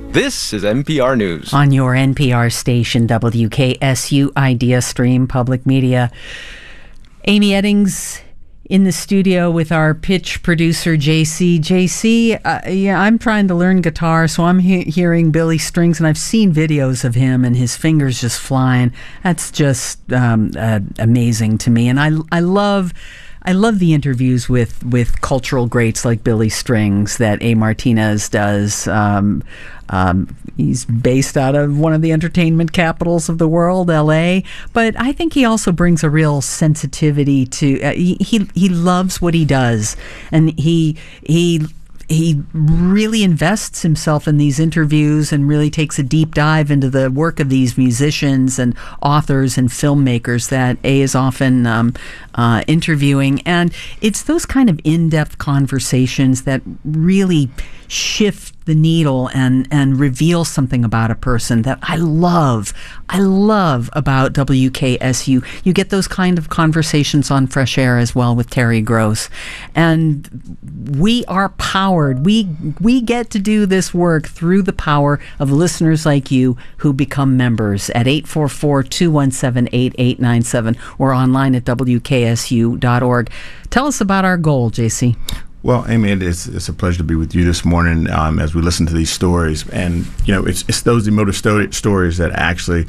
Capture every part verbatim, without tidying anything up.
This is N P R News. On your N P R station, W K S U Idea Stream Public Media. Amy Eddings in the studio with our pitch producer, J C. J C, uh, yeah, I'm trying to learn guitar, so I'm he- hearing Billy Strings, and I've seen videos of him and his fingers just flying. That's just um, uh, amazing to me. And I, I love... I love the interviews with, with cultural greats like Billy Strings that A. Martinez does. Um, um, he's based out of one of the entertainment capitals of the world, L A. But I think he also brings a real sensitivity to. Uh, he, he he loves what he does, and he he. He really invests himself in these interviews and really takes a deep dive into the work of these musicians and authors and filmmakers that A is often um, uh, interviewing. And it's those kind of in-depth conversations that really shift the needle and, and reveal something about a person that I love. I love about W K S U. You get those kind of conversations on Fresh Air as well with Terry Gross. And we are powered. We we get to do this work through the power of listeners like you who become members at eight four four, two one seven, eight eight nine seven or online at W K S U dot org. Tell us about our goal, J C. Well, Amy, it's, it's a pleasure to be with you this morning um, as we listen to these stories. And, you know, it's, it's those emotive sto- stories that actually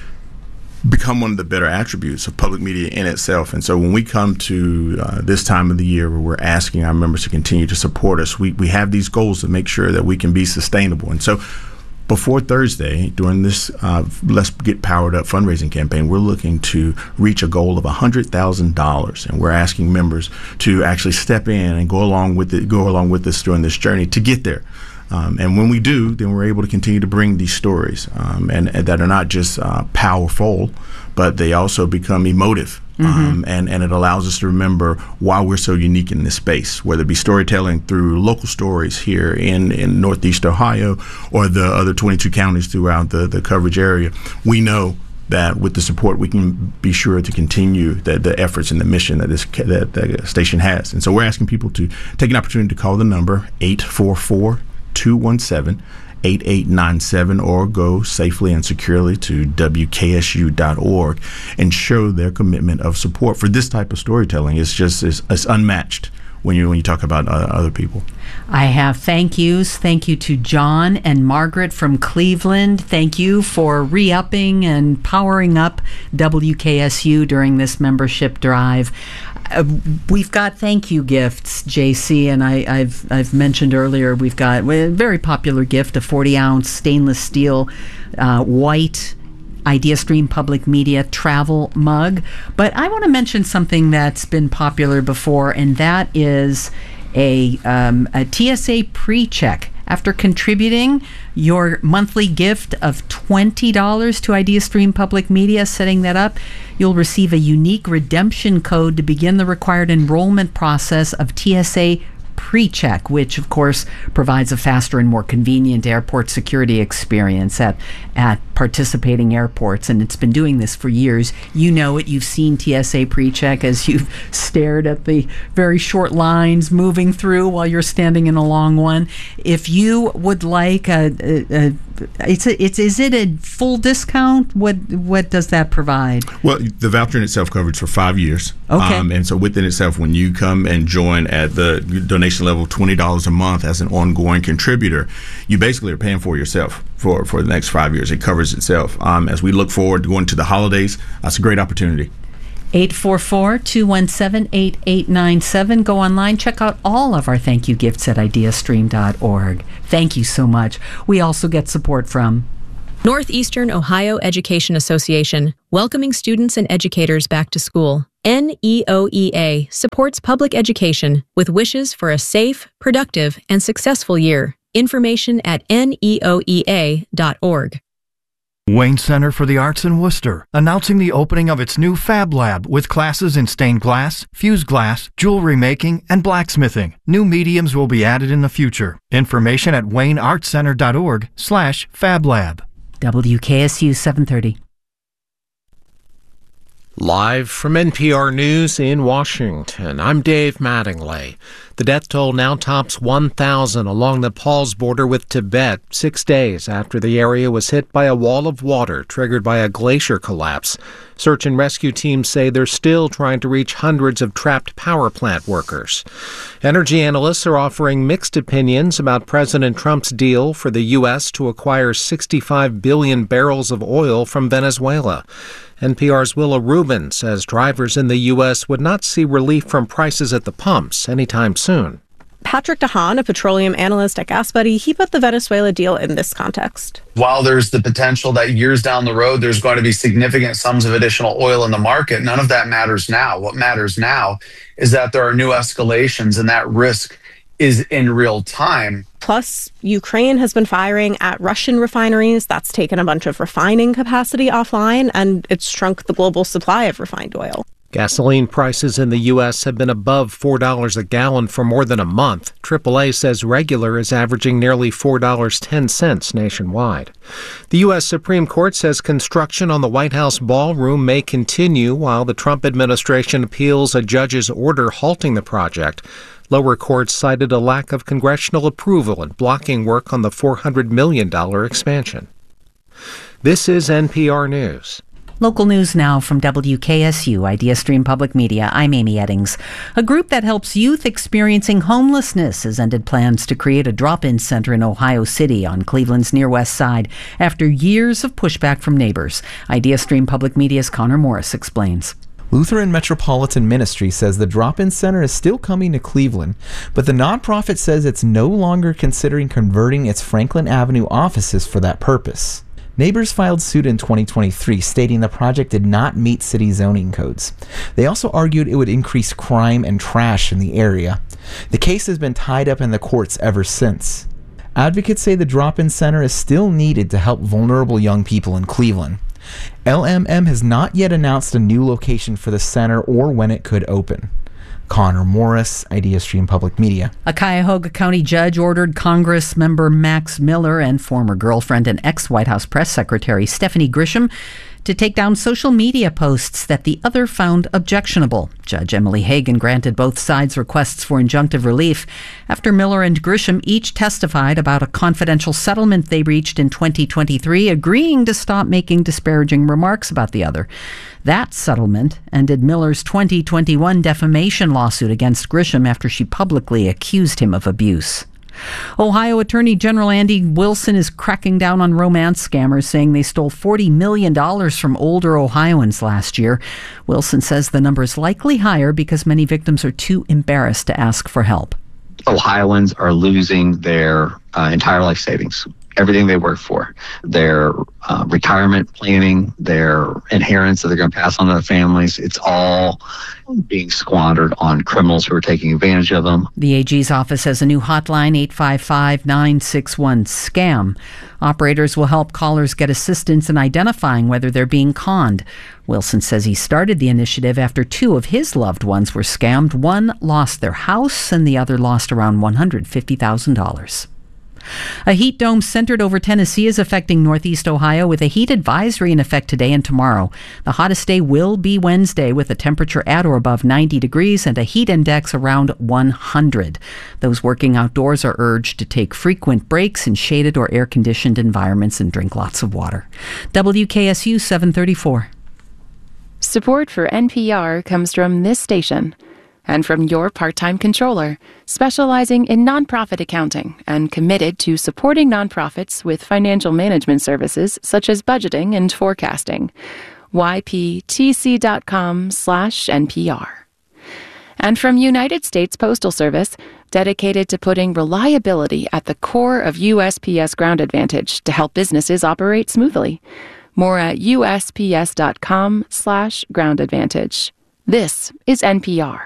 become one of the better attributes of public media in itself. And so when we come to uh, this time of the year where we're asking our members to continue to support us, we, we have these goals to make sure that we can be sustainable. And so before Thursday, during this uh, Let's Get Powered Up fundraising campaign, we're looking to reach a goal of one hundred thousand dollars, and we're asking members to actually step in and go along with it, go along with us during this journey to get there. Um, and when we do, then we're able to continue to bring these stories um, and, and that are not just uh, powerful, but they also become emotive. Mm-hmm. Um, and, and it allows us to remember why we're so unique in this space, whether it be storytelling through local stories here in, in Northeast Ohio or the other twenty-two counties throughout the, the coverage area. We know that with the support, we can be sure to continue the, the efforts and the mission that this that the station has. And so we're asking people to take an opportunity to call the number eight four four, two one seven, eight eight nine seven or go safely and securely to W K S U dot org and show their commitment of support for this type of storytelling. It's just it's, it's unmatched when you when you talk about uh, other people. I have thank yous. Thank you to John and Margaret from Cleveland. Thank you for re-upping and powering up W K S U during this membership drive. Uh, we've got thank you gifts, J C, and I, I've I've mentioned earlier we've got a very popular gift, a forty ounce stainless steel uh, white Idea Stream Public Media travel mug. But I want to mention something that's been popular before, and that is a, um, a T S A pre-check. After contributing your monthly gift of twenty dollars to Idea Stream Public Media, setting that up, you'll receive a unique redemption code to begin the required enrollment process of T S A pre-check, which of course provides a faster and more convenient airport security experience at at participating airports, and it's been doing this for years. You know it. You've seen T S A pre-check as you've stared at the very short lines moving through while you're standing in a long one. If you would like a, a, a it's a, it's is it a full discount? What what does that provide? Well, the voucher in itself covers for five years. Okay. Um, and so within itself, when you come and join at the donation level of twenty dollars a month as an ongoing contributor, you basically are paying for yourself for, for the next five years. It covers itself. Um, as we look forward to going to the holidays, that's a great opportunity. eight four four, two one seven, eight eight nine seven. Go online, check out all of our thank you gifts at idea stream dot org. Thank you so much. We also get support from Northeastern Ohio Education Association, welcoming students and educators back to school. N E O E A supports public education with wishes for a safe, productive, and successful year. Information at N E O E A dot org. Wayne Center for the Arts in Worcester, announcing the opening of its new Fab Lab with classes in stained glass, fused glass, jewelry making, and blacksmithing. New mediums will be added in the future. Information at wayne arts center dot org slash Fab Lab. W K S U seven thirty. Live from N P R News in Washington, I'm Dave Mattingly. The death toll now tops one thousand along Nepal's border with Tibet, six days after the area was hit by a wall of water triggered by a glacier collapse. Search and rescue teams say they're still trying to reach hundreds of trapped power plant workers. Energy analysts are offering mixed opinions about President Trump's deal for the U S to acquire sixty-five billion barrels of oil from Venezuela. N P R's Willa Rubin says drivers in the U S would not see relief from prices at the pumps anytime soon. Patrick DeHaan, a petroleum analyst at GasBuddy, he put the Venezuela deal in this context. While there's the potential that years down the road, there's going to be significant sums of additional oil in the market, none of that matters now. What matters now is that there are new escalations and that risk is in real time. Plus, Ukraine has been firing at Russian refineries. That's taken a bunch of refining capacity offline, and it's shrunk the global supply of refined oil. Gasoline prices in the U S have been above four dollars a gallon for more than a month. triple A says regular is averaging nearly four dollars and ten cents nationwide. The U S Supreme Court says construction on the White House ballroom may continue while the Trump administration appeals a judge's order halting the project. Lower courts cited a lack of congressional approval and blocking work on the four hundred million dollars expansion. This is N P R News. Local news now from W K S U, IdeaStream Public Media. I'm Amy Eddings. A group that helps youth experiencing homelessness has ended plans to create a drop-in center in Ohio City on Cleveland's near west side after years of pushback from neighbors. IdeaStream Public Media's Connor Morris explains. Lutheran Metropolitan Ministry says the drop-in center is still coming to Cleveland, but the nonprofit says it's no longer considering converting its Franklin Avenue offices for that purpose. Neighbors filed suit in twenty twenty-three stating the project did not meet city zoning codes. They also argued it would increase crime and trash in the area. The case has been tied up in the courts ever since. Advocates say the drop-in center is still needed to help vulnerable young people in Cleveland. L M M has not yet announced a new location for the center or when it could open. Connor Morris, IdeaStream Public Media. A Cuyahoga County judge ordered Congress member Max Miller and former girlfriend and ex-White House press secretary Stephanie Grisham to take down social media posts that the other found objectionable. Judge Emily Hagan granted both sides' requests for injunctive relief after Miller and Grisham each testified about a confidential settlement they reached in twenty twenty-three, agreeing to stop making disparaging remarks about the other. That settlement ended Miller's twenty twenty-one defamation lawsuit against Grisham after she publicly accused him of abuse. Ohio Attorney General Andy Wilson is cracking down on romance scammers, saying they stole forty million dollars from older Ohioans last year. Wilson says the number is likely higher because many victims are too embarrassed to ask for help. Ohioans are losing their uh, entire life savings, everything they work for, their uh, retirement planning, their inheritance that they're going to pass on to their families. It's all being squandered on criminals who are taking advantage of them. The A G's office has a new hotline, eight five five, nine six one, SCAM. Operators will help callers get assistance in identifying whether they're being conned. Wilson says he started the initiative after two of his loved ones were scammed. One lost their house and the other lost around one hundred fifty thousand dollars. A heat dome centered over Tennessee is affecting northeast Ohio with a heat advisory in effect today and tomorrow. The hottest day will be Wednesday with a temperature at or above ninety degrees and a heat index around one hundred. Those working outdoors are urged to take frequent breaks in shaded or air-conditioned environments and drink lots of water. W K S U seven thirty-four. Support for N P R comes from this station and from your part-time controller, specializing in nonprofit accounting and committed to supporting nonprofits with financial management services such as budgeting and forecasting. Y P T C dot com slash N P R. And from United States Postal Service, dedicated to putting reliability at the core of U S P S Ground Advantage to help businesses operate smoothly. More at U S P S dot com slash Ground Advantage. This is N P R.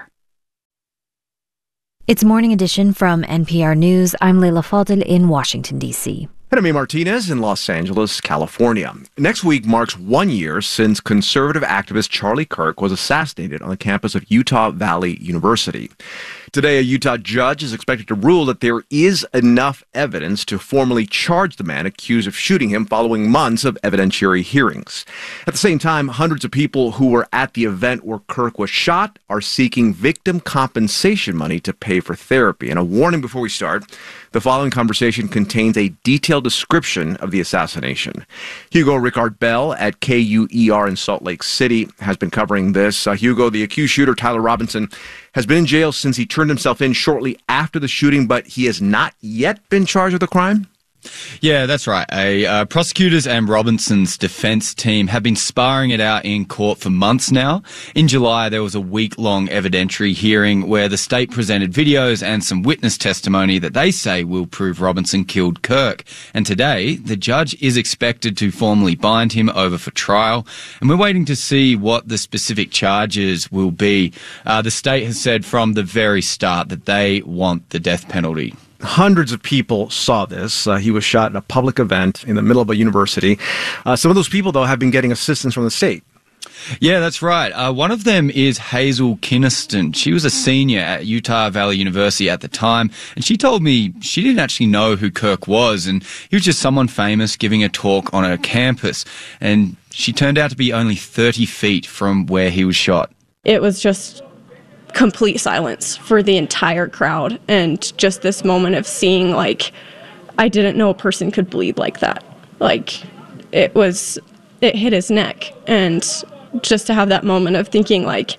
It's Morning Edition from N P R News. I'm Leila Fadel in Washington, D C And I'm A. Martinez in Los Angeles, California. Next week marks one year since conservative activist Charlie Kirk was assassinated on the campus of Utah Valley University. Today, a Utah judge is expected to rule that there is enough evidence to formally charge the man accused of shooting him following months of evidentiary hearings. At the same time, hundreds of people who were at the event where Kirk was shot are seeking victim compensation money to pay for therapy. And a warning before we start, the following conversation contains a detailed description of the assassination. Hugo Ricard Bell at K U E R in Salt Lake City has been covering this. Uh, Hugo, the accused shooter, Tyler Robinson, has been in jail since he turned himself in shortly after the shooting, but he has not yet been charged with the crime? Yeah, that's right. A, uh, prosecutors and Robinson's defense team have been sparring it out in court for months now. In July, there was a week-long evidentiary hearing where the state presented videos and some witness testimony that they say will prove Robinson killed Kirk. And today, the judge is expected to formally bind him over for trial. And we're waiting to see what the specific charges will be. Uh, the state has said from the very start that they want the death penalty. Hundreds of people saw this. Uh, he was shot at a public event in the middle of a university. Uh, some of those people, though, have been getting assistance from the state. Yeah, that's right. Uh, one of them is Hazel Kinniston. She was a senior at Utah Valley University at the time, and she told me she didn't actually know who Kirk was, and he was just someone famous giving a talk on her campus. And she turned out to be only thirty feet from where he was shot. It was just complete silence for the entire crowd, and just this moment of seeing, like, I didn't know a person could bleed like that. Like, it was, it hit his neck, and just to have that moment of thinking, like,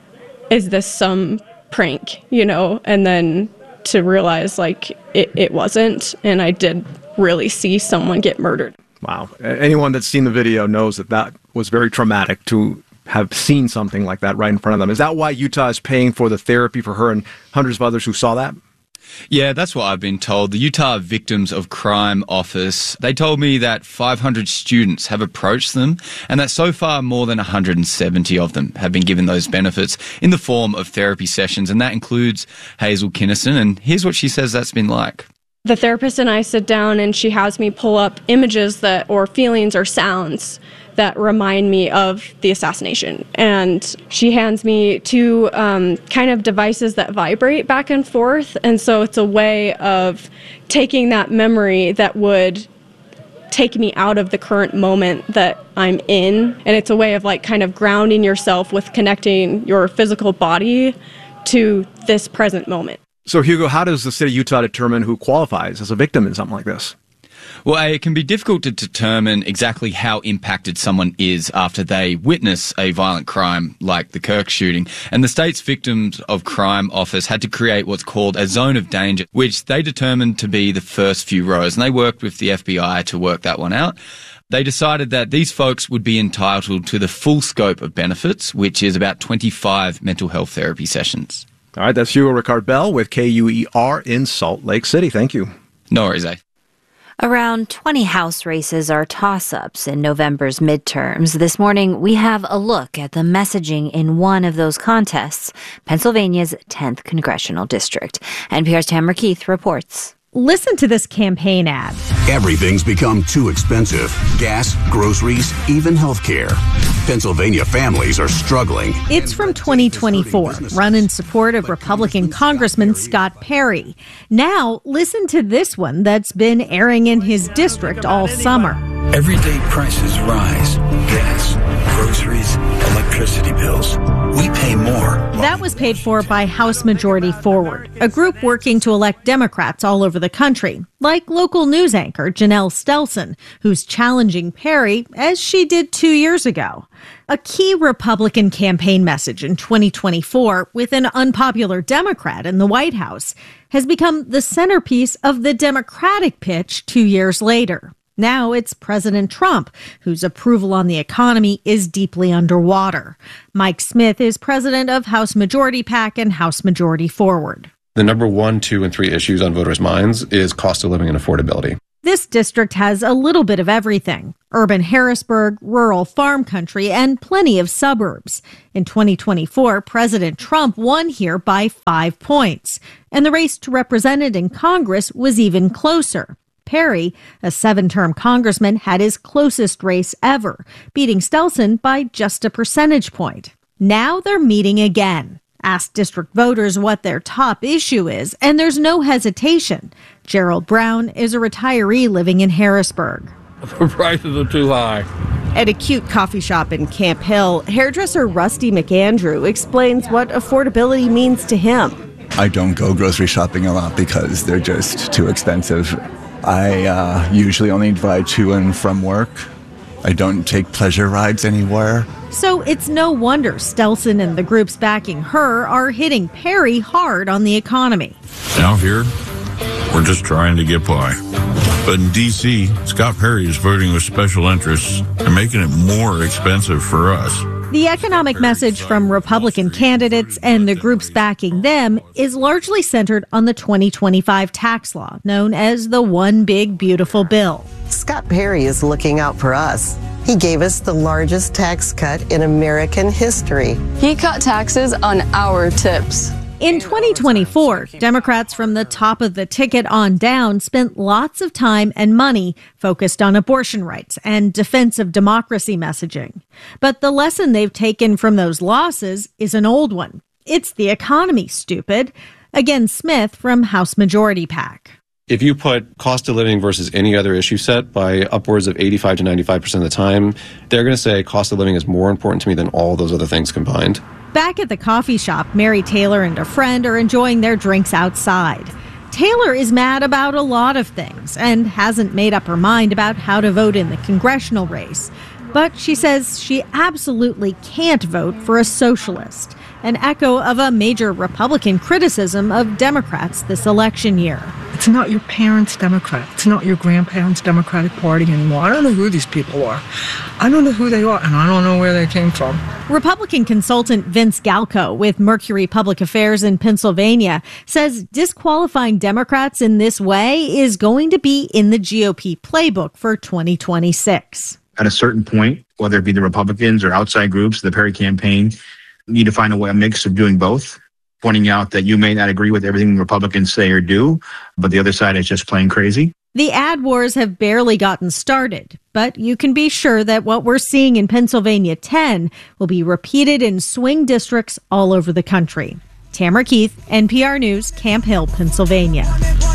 is this some prank, you know? And then to realize, like, it, it wasn't, and I did really see someone get murdered. Wow. Anyone that's seen the video knows that that was very traumatic to have seen something like that right in front of them. Is that why Utah is paying for the therapy for her and hundreds of others who saw that? Yeah, that's what I've been told. The Utah Victims of Crime Office, they told me that five hundred students have approached them and that so far more than one hundred seventy of them have been given those benefits in the form of therapy sessions, and that includes Hazel Kinniston. And here's what she says that's been like. The therapist and I sit down and she has me pull up images that, or feelings or sounds that remind me of the assassination. And she hands me two um, kind of devices that vibrate back and forth. And so it's a way of taking that memory that would take me out of the current moment that I'm in. And it's a way of like kind of grounding yourself with connecting your physical body to this present moment. So Hugo, how does the state of Utah determine who qualifies as a victim in something like this? Well, it can be difficult to determine exactly how impacted someone is after they witness a violent crime like the Kirk shooting. And the state's Victims of Crime Office had to create what's called a zone of danger, which they determined to be the first few rows. And they worked with the F B I to work that one out. They decided that these folks would be entitled to the full scope of benefits, which is about twenty-five mental health therapy sessions. All right, that's Hugo Ricard Bell with K U E R in Salt Lake City. Thank you. No worries, eh? Around twenty House races are toss-ups in November's midterms. This morning, we have a look at the messaging in one of those contests, Pennsylvania's tenth Congressional District. N P R's Tamara Keith reports. Listen to this campaign ad. Everything's become too expensive. Gas, groceries, even healthcare. Pennsylvania families are struggling. It's from twenty twenty-four, run in support of Republican Congressman Scott Perry. Now, listen to this one that's been airing in his district all summer. Everyday prices rise. Gas, groceries, electricity bills. We pay more. That was paid for by House Majority Forward, a group working to elect Democrats all over the country, like local news anchor Janelle Stelson, who's challenging Perry as she did two years ago. A key Republican campaign message in twenty twenty-four with an unpopular Democrat in the White House has become the centerpiece of the Democratic pitch two years later. Now it's President Trump, whose approval on the economy is deeply underwater. Mike Smith is president of House Majority PAC and House Majority Forward. The number one, two, and three issues on voters' minds is cost of living and affordability. This district has a little bit of everything: urban Harrisburg, rural farm country, and plenty of suburbs. In twenty twenty-four, President Trump won here by five points, and the race to representative in Congress was even closer. Perry, a seven-term congressman, had his closest race ever, beating Stelson by just a percentage point. Now they're meeting again. Ask district voters what their top issue is, and there's no hesitation. Gerald Brown is a retiree living in Harrisburg. The prices are too high. At a cute coffee shop in Camp Hill, hairdresser Rusty McAndrew explains what affordability means to him. I don't go grocery shopping a lot because they're just too expensive. I uh, usually only drive to and from work. I don't take pleasure rides anywhere. So it's no wonder Stelson and the groups backing her are hitting Perry hard on the economy. Out here, we're just trying to get by. But in D C, Scott Perry is voting with special interests and making it more expensive for us. The economic message from Republican candidates and the groups backing them is largely centered on the twenty twenty-five tax law, known as the One Big Beautiful Bill. Scott Perry is looking out for us. He gave us the largest tax cut in American history. He cut taxes on our tips. In twenty twenty-four, Democrats from the top of the ticket on down spent lots of time and money focused on abortion rights and defense of democracy messaging. But the lesson they've taken from those losses is an old one. It's the economy, stupid. Again, Smith from House Majority PAC. If you put cost of living versus any other issue set by upwards of eighty-five to ninety-five percent of the time, they're going to say cost of living is more important to me than all those other things combined. Back at the coffee shop, Mary Taylor and a friend are enjoying their drinks outside. Taylor is mad about a lot of things and hasn't made up her mind about how to vote in the congressional race. But she says she absolutely can't vote for a socialist, an echo of a major Republican criticism of Democrats this election year. It's not your parents' Democrat. It's not your grandparents' Democratic Party anymore. I don't know who these people are. I don't know who they are, and I don't know where they came from. Republican consultant Vince Galco with Mercury Public Affairs in Pennsylvania says disqualifying Democrats in this way is going to be in the G O P playbook for twenty twenty-six. At a certain point, whether it be the Republicans or outside groups, the Perry campaign need to find a way, a mix of doing both, pointing out that you may not agree with everything Republicans say or do, but the other side is just plain crazy. The ad wars have barely gotten started, but you can be sure that what we're seeing in Pennsylvania ten will be repeated in swing districts all over the country. Tamara Keith, N P R News, Camp Hill, Pennsylvania.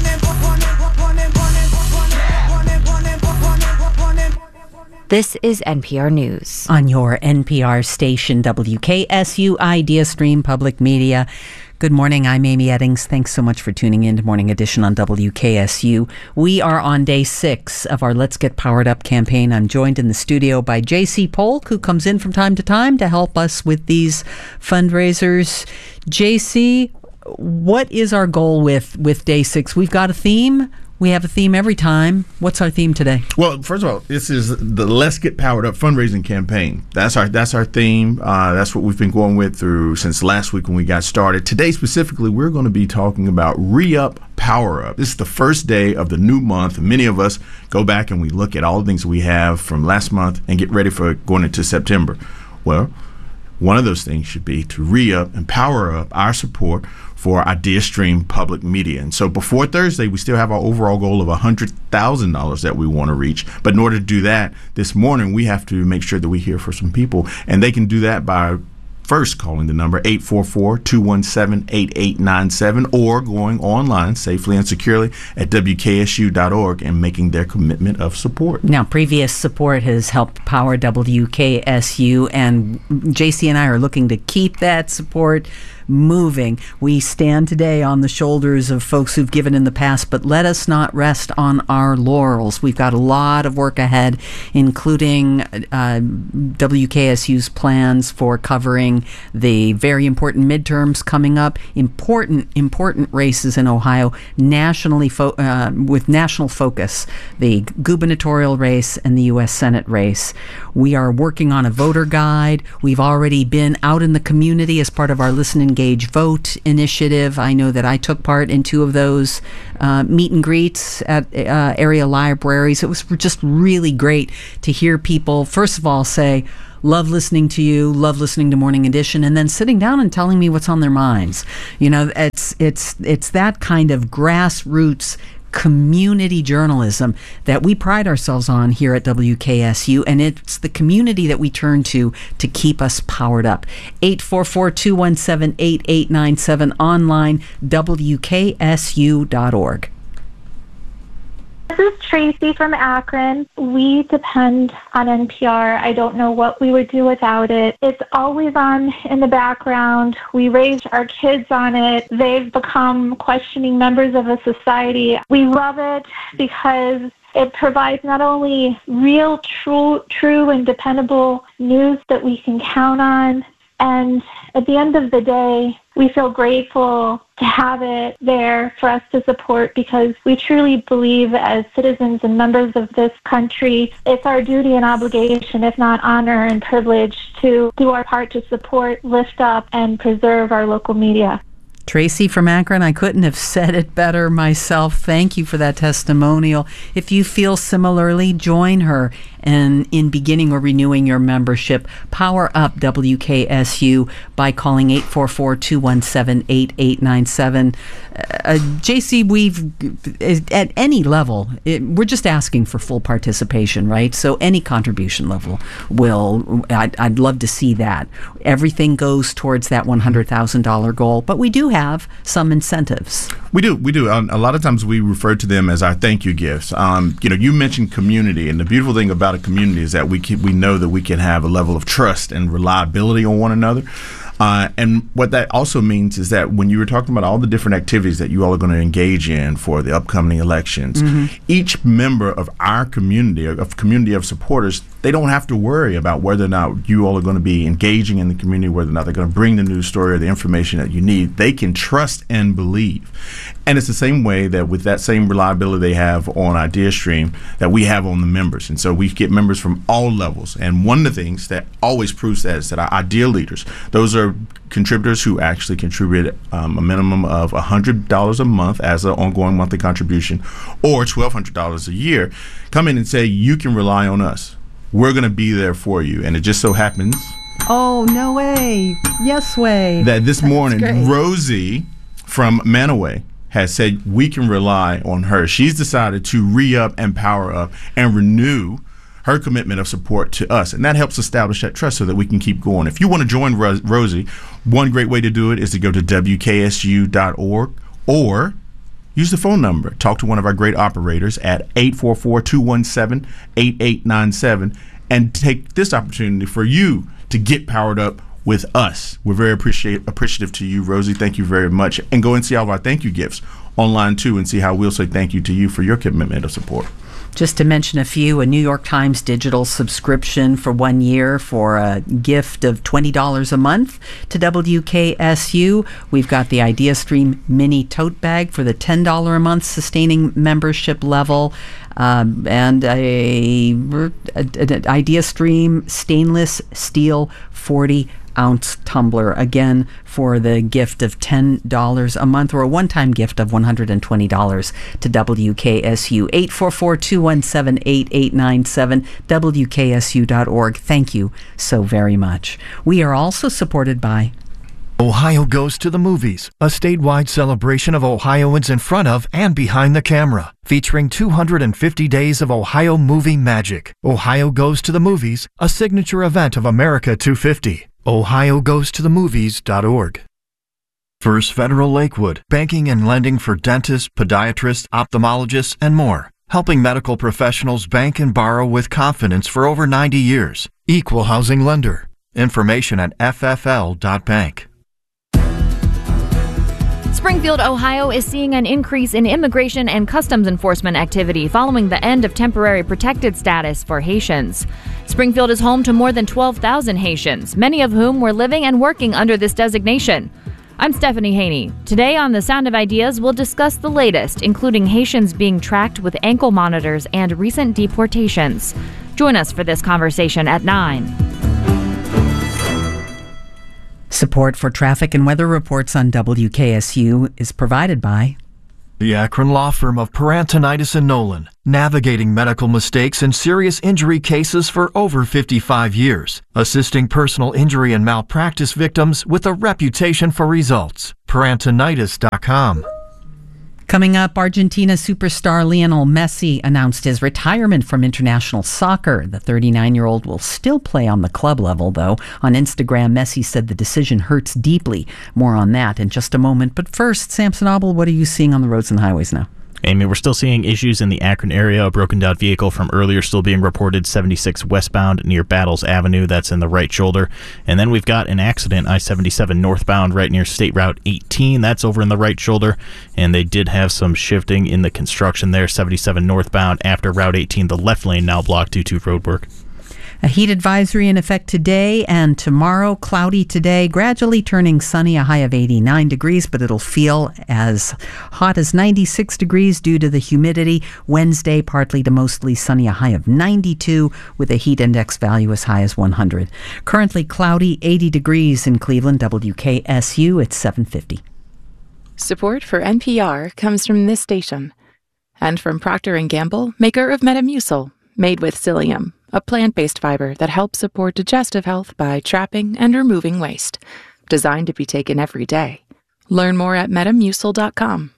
This is N P R News. On your N P R station, W K S U Idea Stream Public Media. Good morning, I'm Amy Eddings. Thanks so much for tuning in to Morning Edition on W K S U. We are on day six of our Let's Get Powered Up campaign. I'm joined in the studio by J C Polk, who comes in from time to time to help us with these fundraisers. J C, what is our goal with, with day six? We've got a theme. We have a theme every time. What's our theme today? Well, first of all, this is the Let's Get Powered Up fundraising campaign. That's our that's our theme. Uh, that's what we've been going with through since last week when we got started. Today, specifically, we're going to be talking about Re-Up, Power Up. This is the first day of the new month. Many of us go back and we look at all the things we have from last month and get ready for going into September. Well, one of those things should be to re-up and power up our support for Idea Stream Public Media. And so before Thursday, we still have our overall goal of one hundred thousand dollars that we want to reach. But in order to do that, this morning, we have to make sure that we hear from some people. And they can do that by first calling the number eight four four, two one seven, eight eight nine seven or going online safely and securely at W K S U dot org and making their commitment of support. Now, previous support has helped power W K S U, and J C and I are looking to keep that support moving. We stand today on the shoulders of folks who've given in the past, but let us not rest on our laurels. We've got a lot of work ahead, including uh, W K S U's plans for covering the very important midterms coming up, important, important races in Ohio, nationally fo- uh, with national focus, the gubernatorial race and the U S Senate race. We are working on a voter guide. We've already been out in the community as part of our Listen, Engage, Vote initiative. I know that I took part in two of those uh, meet and greets at uh, area libraries. It was just really great to hear people, first of all, say, love listening to you, love listening to Morning Edition, and then sitting down and telling me what's on their minds. You know, it's it's it's that kind of grassroots community journalism that we pride ourselves on here at W K S U, and it's the community that we turn to to keep us powered up. eight four four, two one seven, eight eight nine seven, online, W K S U dot org. This is Tracy from Akron. We depend on N P R. I don't know what we would do without it. It's always on in the background. We raised our kids on it. They've become questioning members of a society. We love it because it provides not only real, true, true and dependable news that we can count on, and at the end of the day, we feel grateful to have it there for us to support, because we truly believe as citizens and members of this country, it's our duty and obligation, if not honor and privilege, to do our part to support, lift up, and preserve our local media. Tracy from Akron, I couldn't have said it better myself. Thank you for that testimonial. If you feel similarly, join her and in beginning or renewing your membership. Power up W K S U by calling eight four four, two one seven, eight eight nine seven. Uh, J C, we've, at any level, it, we're just asking for full participation, right? So any contribution level will, I'd, I'd love to see that. Everything goes towards that one hundred thousand dollars goal, but we do have some incentives. We do, we do. Um, a lot of times we refer to them as our thank you gifts. Um, you know, you mentioned community, and the beautiful thing about a community is that we can, we know that we can have a level of trust and reliability on one another. Uh, and what that also means is that when you were talking about all the different activities that you all are going to engage in for the upcoming elections, mm-hmm. each member of our community, of community of supporters, they don't have to worry about whether or not you all are going to be engaging in the community, whether or not they're going to bring the news story or the information that you need. They can trust and believe. And it's the same way that with that same reliability they have on IdeaStream that we have on the members. And so we get members from all levels. And one of the things that always proves that is that our Idea leaders, those are contributors who actually contribute um, a minimum of one hundred dollars a month as an ongoing monthly contribution, or twelve hundred dollars a year, come in and say, you can rely on us. We're going to be there for you. And it just so happens Oh, no way. Yes way. that this That's morning, great. Rosie from Manaway has said we can rely on her. She's decided to re-up and power up and renew her commitment of support to us. And that helps establish that trust so that we can keep going. If you want to join Ro- Rosie, one great way to do it is to go to W K S U dot org or use the phone number. Talk to one of our great operators at eight four four, two one seven, eight eight nine seven and take this opportunity for you to get powered up with us. We're very appreciate, appreciative to you, Rosie. Thank you very much. And go and see all of our thank you gifts online, too, and see how we'll say thank you to you for your commitment of support. Just to mention a few, a New York Times digital subscription for one year for a gift of twenty dollars a month to W K S U. We've got the IdeaStream mini tote bag for the ten dollars a month sustaining membership level. Um, and a, a, an IdeaStream stainless steel forty ounce tumbler, again for the gift of ten dollars a month, or a one-time gift of one hundred twenty dollars to W K S U. eight four four, two one seven, eight eight nine seven, W K S U dot org. Thank you so very much. We are also supported by Ohio Goes to the Movies, a statewide celebration of Ohioans in front of and behind the camera, featuring two hundred fifty days of Ohio movie magic. Ohio Goes to the Movies, a signature event of America two fifty. Ohio Goes to the Movies dot org. First Federal Lakewood, banking and lending for dentists, podiatrists, ophthalmologists, and more. Helping medical professionals bank and borrow with confidence for over ninety years. Equal housing lender. Information at F F L dot bank. Springfield, Ohio is seeing an increase in immigration and customs enforcement activity following the end of temporary protected status for Haitians. Springfield is home to more than twelve thousand Haitians, many of whom were living and working under this designation. I'm Stephanie Haney. Today on The Sound of Ideas, we'll discuss the latest, including Haitians being tracked with ankle monitors and recent deportations. Join us for this conversation at nine. Support for traffic and weather reports on W K S U is provided by The Akron law firm of Parantonitis and Nolan, navigating medical mistakes and serious injury cases for over fifty-five years, assisting personal injury and malpractice victims with a reputation for results. Parantonitis dot com. Coming up, Argentina superstar Lionel Messi announced his retirement from international soccer. The thirty-nine-year-old will still play on the club level, though. On Instagram, Messi said the decision hurts deeply. More on that in just a moment. But first, Samson Abel, what are you seeing on the roads and highways now? Amy, we're still seeing issues in the Akron area. A broken down vehicle from earlier still being reported seventy-six westbound near Battles Avenue. That's in the right shoulder. And then we've got an accident, I seventy-seven northbound right near State Route eighteen. That's over in the right shoulder. And they did have some shifting in the construction there. seventy-seven northbound after Route eighteen. The left lane now blocked due to road work. A heat advisory in effect today and tomorrow. Cloudy today, gradually turning sunny, a high of eighty-nine degrees, but it'll feel as hot as ninety-six degrees due to the humidity. Wednesday, partly to mostly sunny, a high of ninety-two, with a heat index value as high as one hundred. Currently cloudy, eighty degrees in Cleveland. W K S U at seven fifty. Support for N P R comes from this station and from Procter and Gamble, maker of Metamucil, made with psyllium, a plant-based fiber that helps support digestive health by trapping and removing waste. Designed to be taken every day. Learn more at metamucil dot com.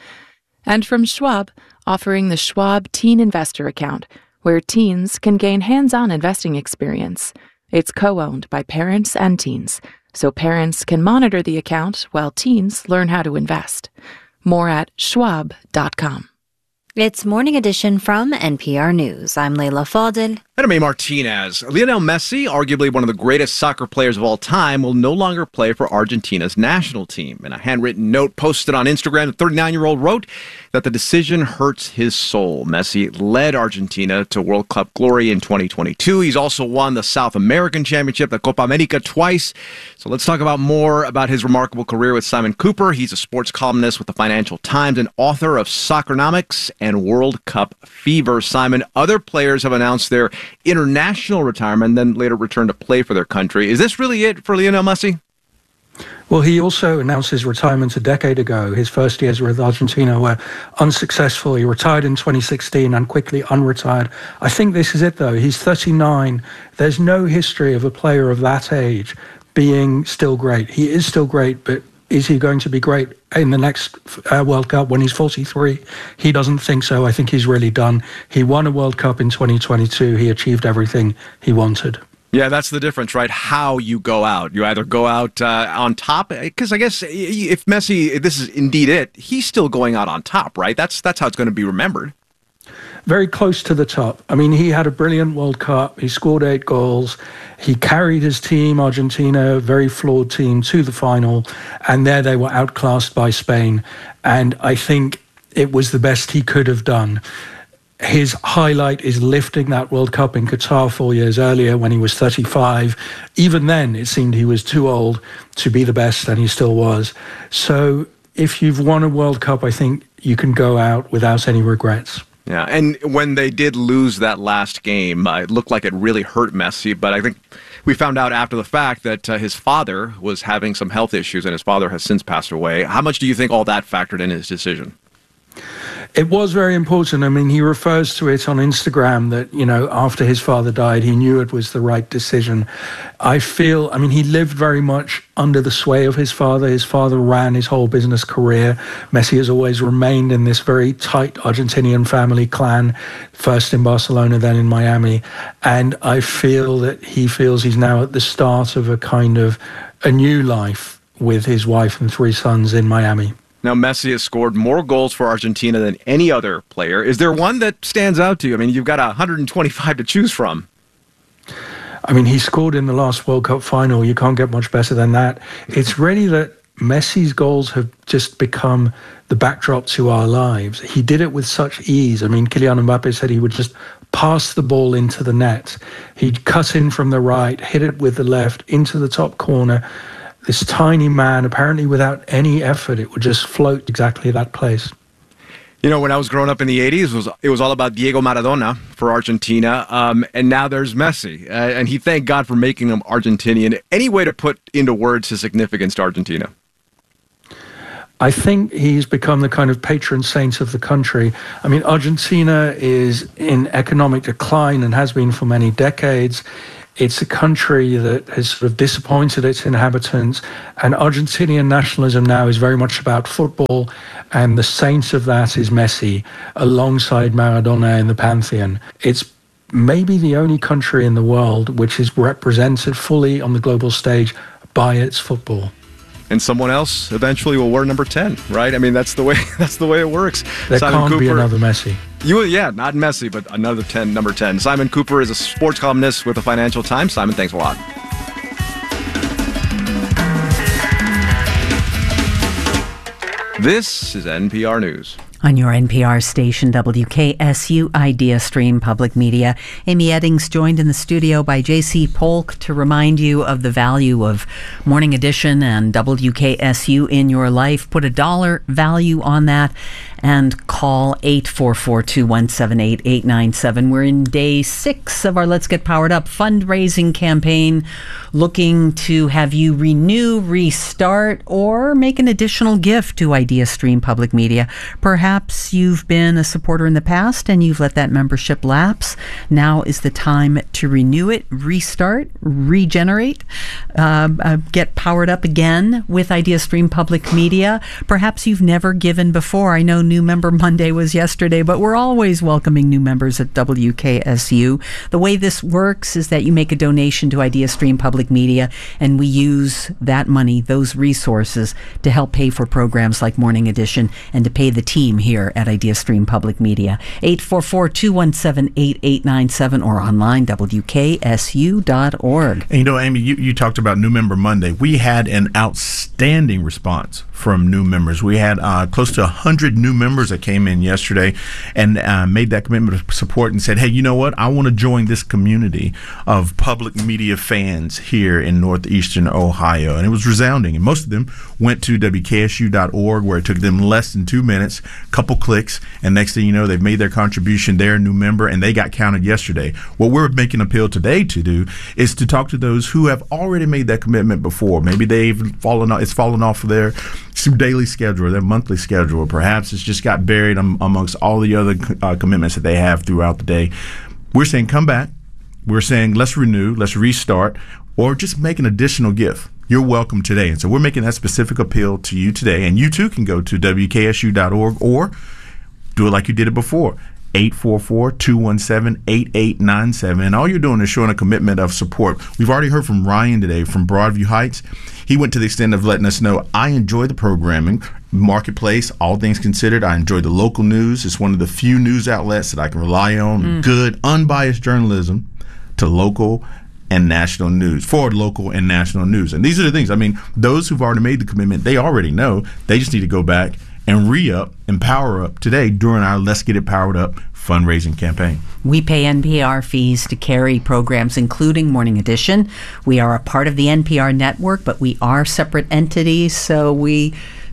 And from Schwab, offering the Schwab Teen Investor Account, where teens can gain hands-on investing experience. It's co-owned by parents and teens, so parents can monitor the account while teens learn how to invest. More at schwab dot com. It's Morning Edition from N P R News. I'm Leila Fadel. And I'm A. Martinez. Lionel Messi, arguably one of the greatest soccer players of all time, will no longer play for Argentina's national team. In a handwritten note posted on Instagram, the thirty-nine-year-old wrote that the decision hurts his soul. Messi led Argentina to World Cup glory in twenty twenty-two. He's also won the South American Championship, the Copa America, twice. So let's talk about more about his remarkable career with Simon Cooper. He's a sports columnist with the Financial Times and author of Soccernomics and World Cup Fever. Simon, other players have announced their international retirement, then later returned to play for their country. Is this really it for Lionel Messi? Well, he also announced his retirement a decade ago. His first years with Argentina were unsuccessful. He retired in twenty sixteen and quickly unretired. I think this is it, though. He's thirty-nine. There's no history of a player of that age being still great. He is still great, but is he going to be great in the next uh, World Cup when he's forty-three? He doesn't think so. I think he's really done. He won a World Cup in twenty twenty-two. He achieved everything he wanted. Yeah, that's the difference, right? How you go out. You either go out uh, on top, because I guess if Messi, if this is indeed it, he's still going out on top, right? That's that's how it's going to be remembered. Very close to the top. I mean, he had a brilliant World Cup. He scored eight goals. He carried his team, Argentina, a very flawed team, to the final. And there they were outclassed by Spain. And I think it was the best he could have done. His highlight is lifting that World Cup in Qatar four years earlier when he was thirty-five. Even then, it seemed he was too old to be the best, and he still was. So if you've won a World Cup, I think you can go out without any regrets. Yeah, and when they did lose that last game, uh, it looked like it really hurt Messi. But I think we found out after the fact that uh, his father was having some health issues, and his father has since passed away. How much do you think all that factored in his decision? It was very important. I mean, he refers to it on Instagram that, you know, after his father died, he knew it was the right decision. I feel, I mean, he lived very much under the sway of his father. His father ran his whole business career. Messi has always remained in this very tight Argentinian family clan, first in Barcelona, then in Miami. And I feel that he feels he's now at the start of a kind of a new life with his wife and three sons in Miami. Now, Messi has scored more goals for Argentina than any other player. Is there one that stands out to you? I mean, you've got one hundred twenty-five to choose from. I mean, he scored in the last World Cup final. You can't get much better than that. It's really that Messi's goals have just become the backdrop to our lives. He did it with such ease. I mean, Kylian Mbappe said he would just pass the ball into the net. He'd cut in from the right, hit it with the left, into the top corner. This tiny man, apparently without any effort, it would just float exactly that place. You know, when I was growing up in the eighties, it was, it was all about Diego Maradona for Argentina, um, and now there's Messi. Uh, and he thanked God for making him Argentinian. Any way to put into words his significance to Argentina? I think he's become the kind of patron saint of the country. I mean, Argentina is in economic decline and has been for many decades. It's a country that has sort of disappointed its inhabitants, and Argentinian nationalism now is very much about football, and the saint of that is Messi, alongside Maradona in the pantheon. It's maybe the only country in the world which is represented fully on the global stage by its football. And someone else eventually will wear number ten, right? I mean, that's the way that's the way it works. There Simon can't Cooper, be another Messi. You, yeah, not Messi, but another ten, number ten. Simon Cooper is a sports columnist with the Financial Times. Simon, thanks a lot. This is N P R News. On your N P R station, W K S U Idea Stream Public Media, Amy Eddings joined in the studio by J C Polk to remind you of the value of Morning Edition and W K S U in your life. Put a dollar value on that and call eight four four, two one seven, eight eight nine seven. We're in day six of our Let's Get Powered Up fundraising campaign, looking to have you renew, restart, or make an additional gift to Idea Stream Public Media. Perhaps Perhaps you've been a supporter in the past and you've let that membership lapse. Now is the time to renew it, restart, regenerate, uh, uh, get powered up again with Idea Stream Public Media. Perhaps you've never given before. I know New Member Monday was yesterday, but we're always welcoming new members at W K S U. The way this works is that you make a donation to Idea Stream Public Media, and we use that money, those resources, to help pay for programs like Morning Edition and to pay the team here at Idea Stream Public Media. eight four four, two one seven, eight eight nine seven or online, W K S U dot org. And you know, Amy, you, you talked about New Member Monday. We had an outstanding response from new members. We had uh, close to one hundred new members that came in yesterday and uh, made that commitment of support and said, hey, you know what? I want to join this community of public media fans here in northeastern Ohio. And it was resounding. And most of them went to W K S U dot org, where it took them less than two minutes, couple clicks, and next thing you know, they've made their contribution. They're a new member, and they got counted yesterday. What we're making an appeal today to do is to talk to those who have already made that commitment before. Maybe they've fallen off, it's fallen off of their daily schedule or their monthly schedule, or perhaps it's just got buried um, amongst all the other uh, commitments that they have throughout the day. We're saying come back. We're saying let's renew, let's restart, or just make an additional gift. You're welcome today. And so we're making that specific appeal to you today. And you too can go to W K S U dot org or do it like you did it before. eight four four, two one seven, eight eight nine seven. And all you're doing is showing a commitment of support. We've already heard from Ryan today from Broadview Heights. He went to the extent of letting us know, I enjoy the programming, Marketplace, all things considered. I enjoy the local news. It's one of the few news outlets that I can rely on. Mm. Good, unbiased journalism to local and national news, for local and national news. And these are the things, I mean, those who've already made the commitment, they already know. They just need to go back and re-up and power up today during our Let's Get It Powered Up fundraising campaign. We pay N P R fees to carry programs including Morning Edition. We are a part of the N P R network, but we are separate entities, so we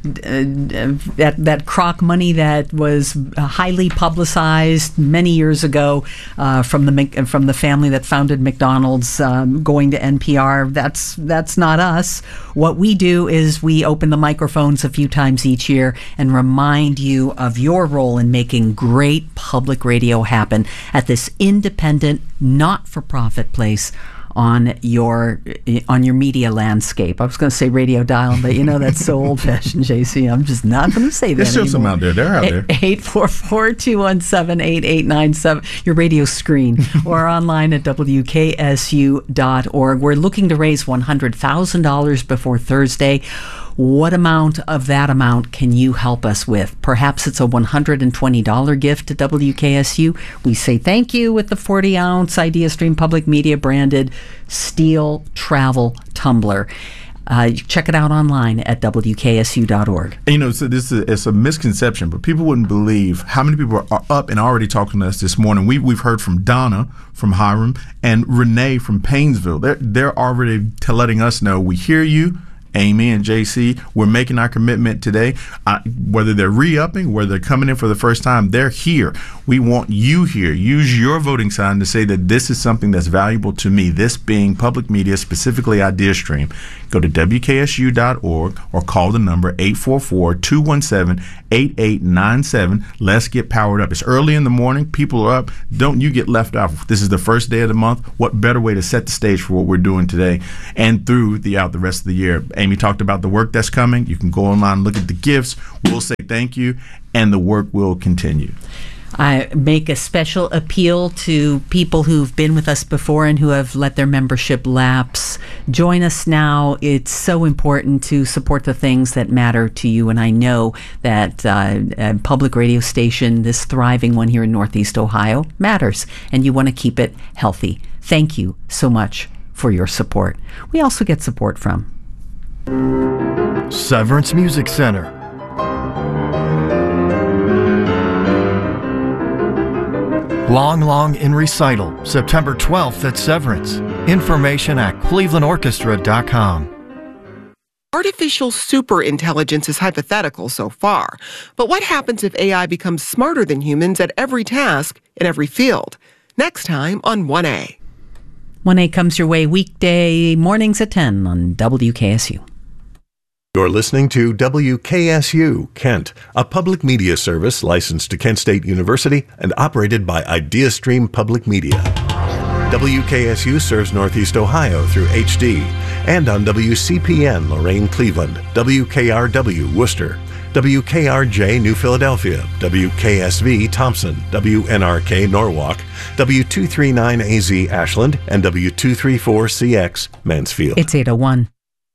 Uh, that that crock money that was highly publicized many years ago uh, from the from the family that founded McDonald's um, going to N P R. That's that's not us. What we do is we open the microphones a few times each year and remind you of your role in making great public radio happen at this independent, not-for-profit place on your on your media landscape. I was going to say radio dial, but you know that's so old-fashioned, J C. I'm just not going to say that There's still anymore. some out there. They're out there. eight four four, two one seven, eight eight nine seven, your radio screen, or online at W K S U dot org. We're looking to raise one hundred thousand dollars before Thursday. What amount of that amount can you help us with? Perhaps it's a one hundred twenty dollars gift to W K S U. We say thank you with the forty ounce Idea Stream Public Media branded steel travel tumbler. Uh, check it out online at W K S U dot org. And, you know, so this is it's a misconception, but people wouldn't believe how many people are up and already talking to us this morning. We, we've heard from Donna from Hiram and Renee from Painesville. They're, they're already t- letting us know we hear you Amy and J C, we're making our commitment today. Uh, whether they're re-upping, whether they're coming in for the first time, they're here. We want you here. Use your voting sign to say that this is something that's valuable to me, this being public media, specifically IdeaStream. Go to W K S U dot org or call the number eight four four, two one seven, eight eight nine seven. Let's get powered up. It's early in the morning. People are up. Don't you get left out. This is the first day of the month. What better way to set the stage for what we're doing today and through the out the rest of the year? Amy talked about the work that's coming. You can go online and look at the gifts. We'll say thank you, and the work will continue. I make a special appeal to people who've been with us before and who have let their membership lapse. Join us now. It's so important to support the things that matter to you. And I know that uh, a public radio station, this thriving one here in Northeast Ohio, matters. And you want to keep it healthy. Thank you so much for your support. We also get support from Severance Music Center. Long Long in Recital, September twelfth at Severance. Information at cleveland orchestra dot com. Artificial superintelligence is hypothetical so far, but what happens if A I becomes smarter than humans at every task in every field? Next time on one A. one A comes your way weekday mornings at ten on W K S U. You're listening to W K S U, Kent, a public media service licensed to Kent State University and operated by IdeaStream Public Media. W K S U serves Northeast Ohio through H D and on W C P N Lorain, Cleveland, W K R W Worcester, W K R J New Philadelphia, W K S V Thompson, W N R K Norwalk, W two thirty-nine A Z Ashland, and W two thirty-four C X Mansfield. It's eight oh one.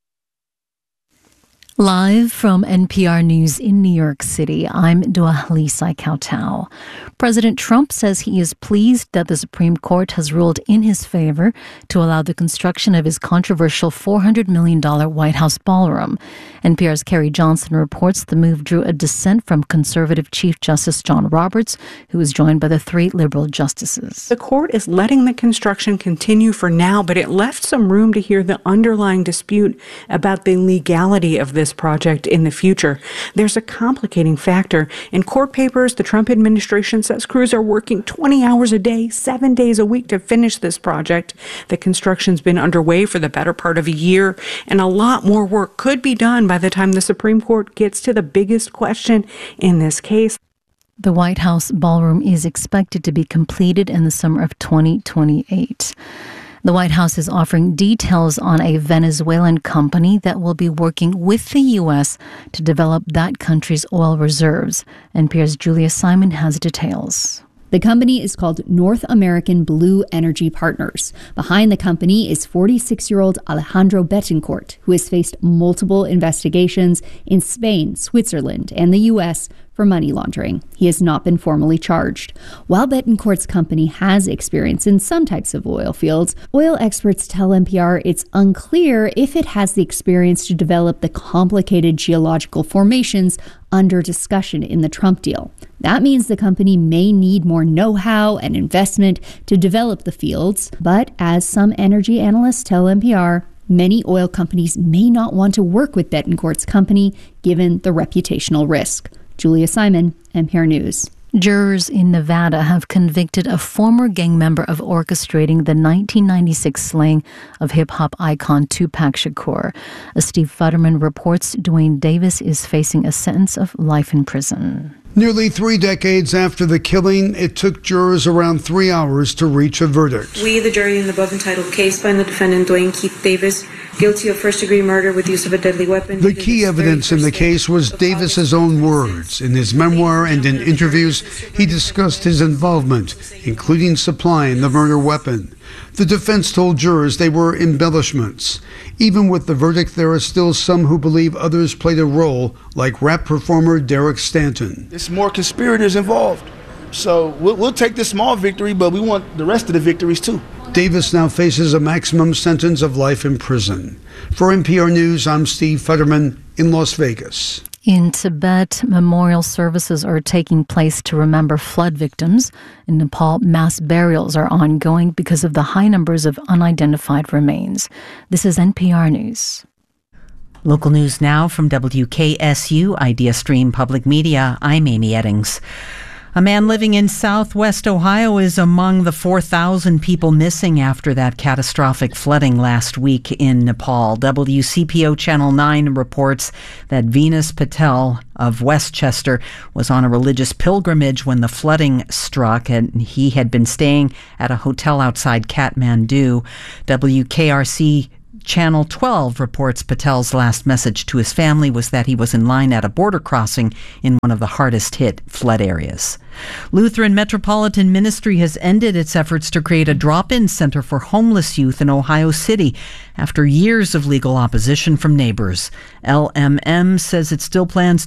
Live from N P R News in New York City, I'm Dua-Lisa Kautau. President Trump says he is pleased that the Supreme Court has ruled in his favor to allow the construction of his controversial four hundred million dollars White House ballroom. N P R's Carrie Johnson reports the move drew a dissent from conservative Chief Justice John Roberts, who was joined by the three liberal justices. The court is letting the construction continue for now, but it left some room to hear the underlying dispute about the legality of this project in the future. There's a complicating factor. In court papers, the Trump administration says crews are working twenty hours a day, seven days a week to finish this project. The construction's been underway for the better part of a year, and a lot more work could be done by the time the Supreme Court gets to the biggest question in this case. The White House ballroom is expected to be completed in the summer of twenty twenty-eight. The White House is offering details on a Venezuelan company that will be working with the U S to develop that country's oil reserves. N P R's Julia Simon has details. The company is called North American Blue Energy Partners. Behind the company is forty-six-year-old Alejandro Betancourt, who has faced multiple investigations in Spain, Switzerland, and the U S for money laundering. He has not been formally charged. While Betancourt's company has experience in some types of oil fields, oil experts tell N P R it's unclear if it has the experience to develop the complicated geological formations under discussion in the Trump deal. That means the company may need more know-how and investment to develop the fields, but as some energy analysts tell N P R, many oil companies may not want to work with Betancourt's company given the reputational risk. Julia Simon, N P R News. Jurors in Nevada have convicted a former gang member of orchestrating the nineteen ninety-six slaying of hip-hop icon Tupac Shakur. As Steve Futterman reports, Dwayne Davis is facing a sentence of life in prison. Nearly three decades after the killing, it took jurors around three hours to reach a verdict. We, the jury in the above-entitled case, find the defendant, Dwayne Keith Davis, guilty of first-degree murder with use of a deadly weapon. The key evidence in the case was Davis's own words. In his memoir and in interviews, he discussed his involvement, including supplying the murder weapon. The defense told jurors they were embellishments. Even with the verdict, there are still some who believe others played a role, like rap performer Derek Stanton. There's more conspirators involved. So we'll, we'll take this small victory, but we want the rest of the victories too. Davis now faces a maximum sentence of life in prison. For N P R News, I'm Steve Futterman in Las Vegas. In Tibet, memorial services are taking place to remember flood victims. In Nepal, mass burials are ongoing because of the high numbers of unidentified remains. This is N P R News. Local news now from W K S U Idea Stream Public Media. I'm Amy Eddings. A man living in southwest Ohio is among the four thousand people missing after that catastrophic flooding last week in Nepal. W C P O Channel nine reports that Venus Patel of Westchester was on a religious pilgrimage when the flooding struck, and he had been staying at a hotel outside Kathmandu. W K R C Channel twelve reports Patel's last message to his family was that he was in line at a border crossing in one of the hardest hit flood areas. Lutheran Metropolitan Ministry has ended its efforts to create a drop-in center for homeless youth in Ohio City after years of legal opposition from neighbors. L M M says it still plans to